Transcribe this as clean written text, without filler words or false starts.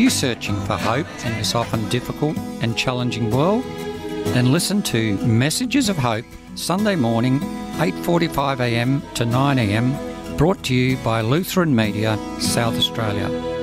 you searching for hope in this often difficult and challenging world? Then listen to Messages of Hope, Sunday morning, 8:45am to 9am, brought to you by Lutheran Media, South Australia.